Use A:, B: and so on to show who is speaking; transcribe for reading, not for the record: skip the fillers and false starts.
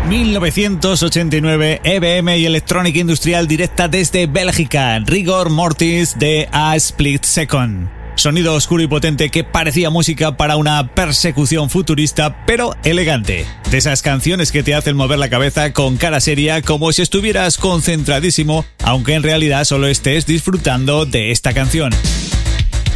A: 1989, EBM y Electronic Industrial directa desde Bélgica, Rigor Mortis de A Split Second. Sonido oscuro y potente que parecía música para una persecución futurista, pero elegante. De esas canciones que te hacen mover la cabeza con cara seria como si estuvieras concentradísimo, aunque en realidad solo estés disfrutando de esta canción.